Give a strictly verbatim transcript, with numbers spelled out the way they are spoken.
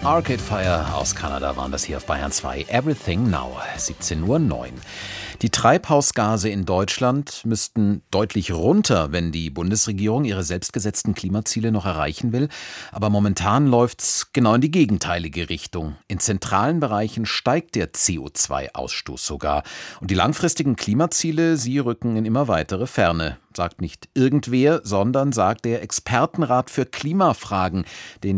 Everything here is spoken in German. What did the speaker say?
Arcade Fire aus Kanada waren das hier auf Bayern zwei. Everything Now, siebzehn Uhr neun. Die Treibhausgase in Deutschland müssten deutlich runter, wenn die Bundesregierung ihre selbstgesetzten Klimaziele noch erreichen will. Aber momentan läuft's genau in die gegenteilige Richtung. In zentralen Bereichen steigt der C O zwei Ausstoß sogar. Und die langfristigen Klimaziele, sie rücken in immer weitere Ferne. Sagt nicht irgendwer, sondern sagt der Expertenrat für Klimafragen, den